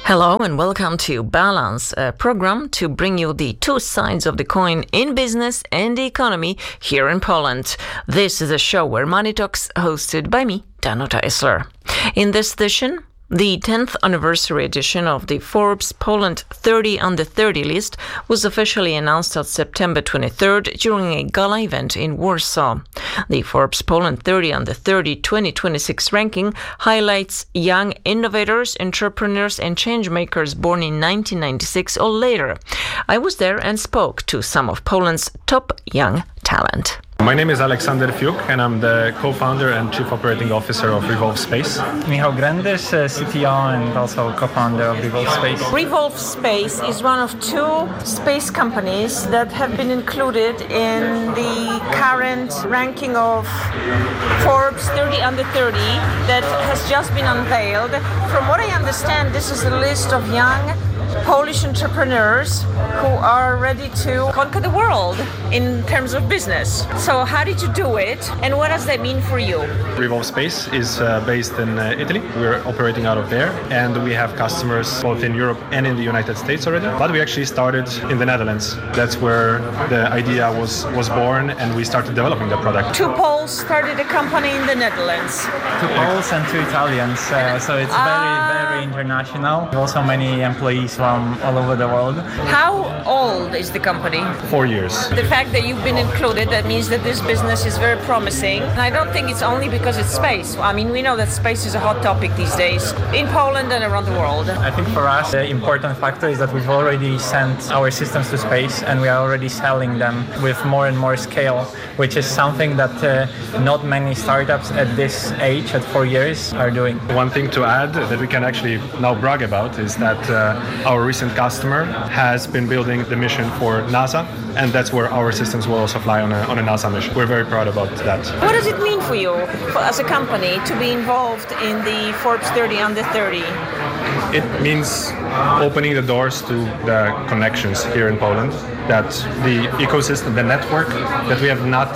Hello and welcome to Balance, a program to bring you the two sides of the coin in business and the economy here in Poland. This is a show where Money Talks, hosted by me, Danuta Essler. In this edition, the 10th anniversary edition of the Forbes Poland 30 Under 30 list was officially announced on September 23rd during a gala event in Warsaw. The Forbes Poland 30 Under 30 2026 ranking highlights young innovators, entrepreneurs and changemakers born in 1996 or later. I was there and spoke to some of Poland's top young talent. My name is Aleksander Fiuk and I'm the co-founder and chief operating officer of Revolve Space. Michał Grendys, CTO and also co-founder of Revolve Space. Revolve Space is one of two space companies that have been included in the current ranking of Forbes 30 Under 30 that has just been unveiled. From what I understand, this is a list of young Polish entrepreneurs who are ready to conquer the world in terms of business. So how did you do it and what does that mean for you? Revolve Space is based in Italy. We're operating out of there and we have customers both in Europe and in the United States already. But we actually started in the Netherlands. That's where the idea was born and we started developing the product. Two Poles started a company in the Netherlands. Two Poles and two Italians. So it's very international. Also many employees from all over the world. How old is the company? 4 years. The fact that you've been included, that means that this business is very promising. And I don't think it's only because it's space. I mean, we know that space is a hot topic these days in Poland and around the world. I think for us, the important factor is that we've already sent our systems to space and we are already selling them with more and more scale, which is something that not many startups at this age, at 4 years, are doing. One thing to add that we can actually now brag about is that our recent customer has been building the mission for NASA, and that's where our systems will also fly on a NASA mission. We're very proud about that. What does it mean for you as a company to be involved in the Forbes 30 Under 30? It means opening the doors to the connections here in Poland, that the ecosystem, the network that we have not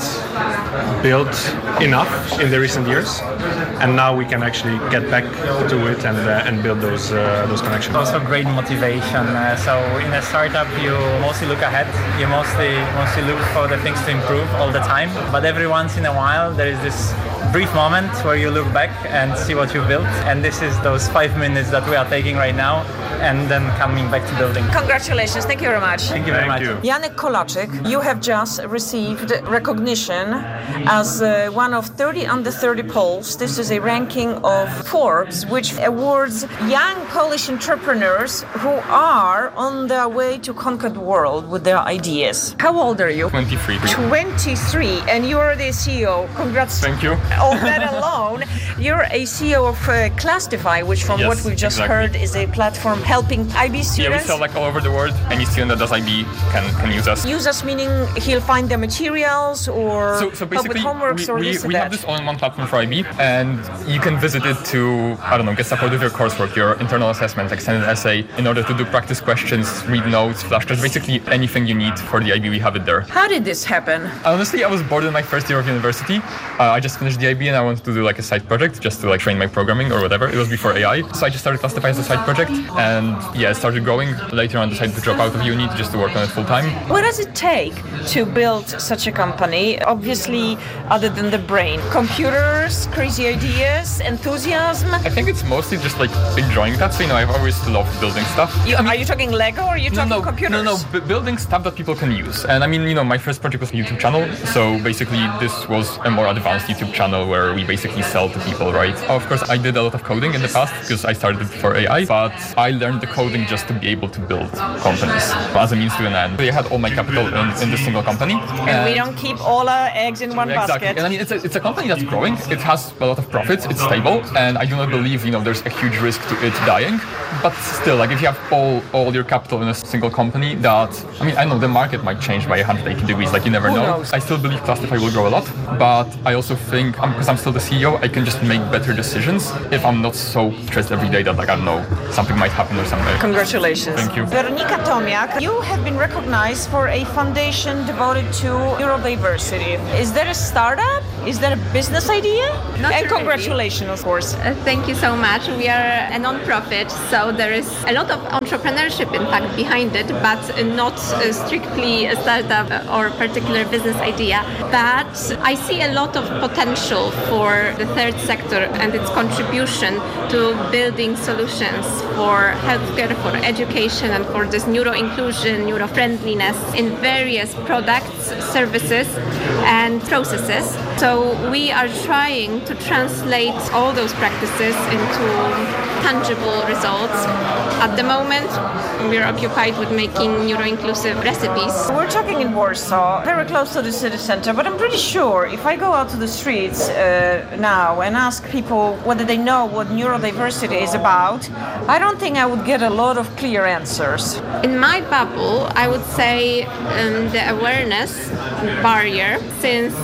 built enough in the recent years, and now we can actually get back to it and build those connections. Also great motivation. So in a startup, you mostly look ahead. You mostly look for the things to improve all the time. But every once in a while, there is this brief moment where you look back and see what you built. And this is those 5 minutes that we are taking right now, and then coming back to building. Congratulations. Thank you very much. Thank you very much. Janek Kolaczyk, you have just received recognition as one of 30 Under 30 Poles. This is a ranking of Forbes, which awards young Polish entrepreneurs who are on their way to conquer the world with their ideas. How old are you? 23. 23, and you are the CEO. Congrats. Thank you. All that alone. You're a CEO of Classify, which from what we've just heard is a platform helping IB students. Yeah, we sell like all over the world. Any student that does IB can use us. Use us meaning he'll find the materials or So help basically, with homeworks or this or we that. have this all-in-one platform for IB, and you can visit it to, get support with your coursework, your internal assessments, extended essay, in order to do practice questions, read notes, flashcards, basically anything you need for the IB, we have it there. How did this happen? Honestly, I was bored in my first year of university. I just finished the IB and I wanted to do like a side project just to like train my programming or whatever. It was before AI. So I just started Classify as a side project and it started growing. Later on, I decided to drop out of uni just to work on it full time. What does it take to build such a company? Obviously, other than the brain, computers, crazy ideas, enthusiasm. I think it's mostly just like enjoying that. So, I've always loved building stuff. Are you talking Lego or are you talking computers? No, building stuff that people can use. And I mean, my first project was a YouTube channel. So basically this was a more advanced YouTube channel where we basically sell to people, right? Of course, I did a lot of coding in the past because I started before AI, but I learned the coding just to be able to build companies as a means to an end. I had all my capital in this single company. And we don't keep all our eggs in one exactly. basket. And I mean, it's a company that's growing. It has a lot of profits. It's stable. And I do not believe, there's a huge risk to it dying. But still, like if you have all your capital in a single company, I know the market might change by 180 degrees. Like you never know. knows? I still believe Classify will grow a lot. But I also think, because I'm still the CEO, I can just make better decisions if I'm not so stressed every day that something might happen or something. Congratulations. Thank you. Weronika Tomiak, you have been recognized for a foundation devoted to neurodiversity. Is that a startup Is that a business idea? Not And really. congratulations, of course. Thank you so much. We are a non-profit, so there is a lot of entrepreneurship, in fact, behind it, but not strictly a startup or particular business idea. But I see a lot of potential for the third sector and its contribution to building solutions for healthcare, for education, and for this neuro-inclusion, neuro-friendliness in various products, services, and processes. So we are trying to translate all those practices into tangible results. At the moment, we are occupied with making neuro-inclusive recipes. We're talking in Warsaw, very close to the city center, but I'm pretty sure if I go out to the streets now and ask people whether they know what neurodiversity is about, I don't think I would get a lot of clear answers. In my bubble, I would say the awareness barrier since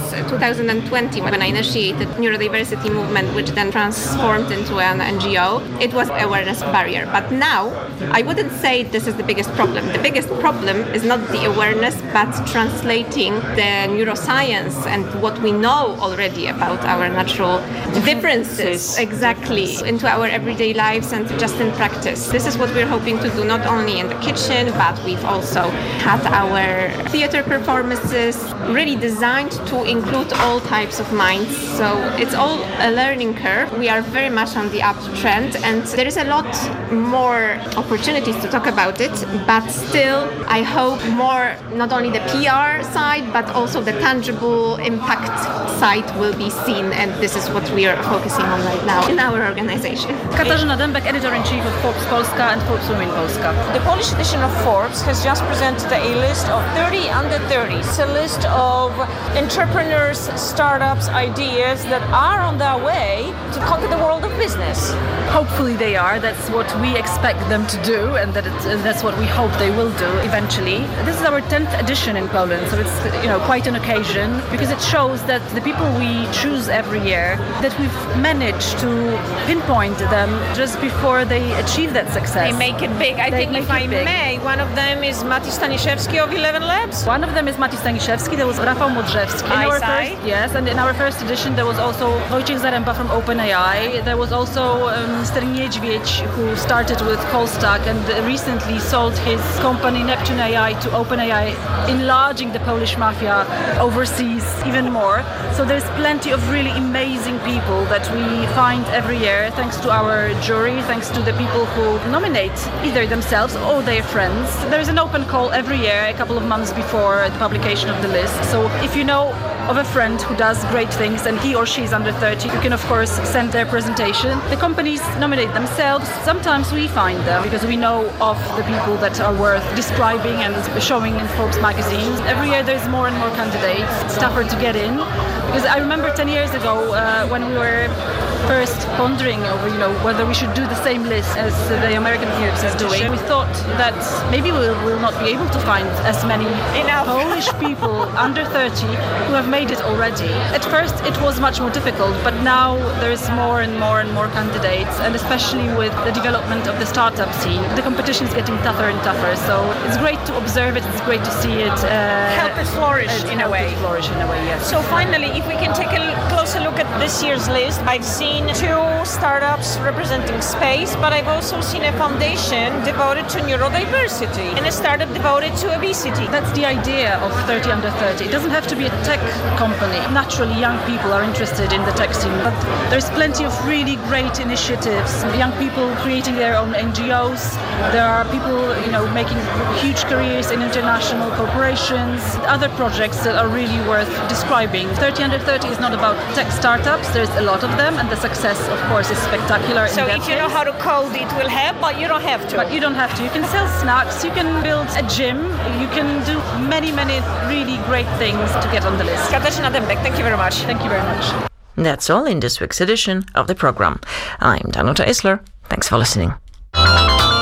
2020, when I initiated neurodiversity movement, which then transformed into an NGO, it was awareness barrier. But now, I wouldn't say this is the biggest problem. The biggest problem is not the awareness, but translating the neuroscience and what we know already about our natural differences exactly into our everyday lives and just in practice. This is what we're hoping to do, not only in the kitchen, but we've also had our theater performances really designed to include all types of minds. So it's all a learning curve. We are very much on the uptrend, and there is a lot more opportunities to talk about it, but still I hope more not only the PR side, but also the tangible impact side will be seen, and this is what we are focusing on right now in our organization. Katarzyna Dębek, Editor-in-Chief of Forbes Polska and Forbes Women Polska. The Polish edition of Forbes has just presented a list of 30 under 30. It's a list of entrepreneurs, startups, ideas that are on their way to conquer the world of business. Hopefully they are. That's what we expect them to do, and that's what we hope they will do eventually. This is our 10th edition in Poland, so it's quite an occasion because it shows that the people we choose every year, that we've managed to pinpoint them just before they achieve that success. They make it big. I think if I may, one of them is Mati Staniszewski of 11 Labs. One of them is Mati Staniszewski, there was Rafał Modrzewski. Yes, and in our first edition there was also Wojciech Zaremba from OpenAI. There was also Mr. Niedźwiedź, who started with Polstack and recently sold his company Neptune AI to OpenAI, enlarging the Polish mafia overseas even more. So there's plenty of really amazing people that we find every year, thanks to our jury, thanks to the people who nominate either themselves or their friends. There's an open call every year, a couple of months before the publication of the list. So if you know of a friend who does great things and he or she is under 30, you can of course send their presentation. The companies nominate themselves. Sometimes we find them because we know of the people that are worth describing and showing in Forbes magazines. Every year there's more and more candidates. It's tougher to get in because I remember 10 years ago when we were first pondering over whether we should do the same list as the American Forbes is doing. We thought that maybe we will not be able to find as many Polish people under 30 who have made it already. At first it was much more difficult, but now there's more and more and more candidates, and especially with the development of the startup scene, the competition is getting tougher and tougher. So it's great to observe it, it's great to see it help it flourish in a way. Yes. So finally, if we can take a closer look at this year's list, I've seen 2 startups representing space, but I've also seen a foundation devoted to neurodiversity and a startup devoted to obesity. That's the idea of 30 under 30. It doesn't have to be a tech company. Naturally, young people are interested in the tech scene, but there's plenty of really great initiatives. Young people creating their own NGOs. There are people, making huge careers in international corporations. Other projects that are really worth describing. 30 under 30 is not about tech startups. There's a lot of them, and the success, of course, is spectacular. So if you know how to code, it will help, but you don't have to. But you don't have to. You can sell snacks. You can build a gym. You can do many, many really great things to get on the list. Katarzyna Dębek, thank you very much. Thank you very much. That's all in this week's edition of the program. I'm Danuta Isler. Thanks for listening.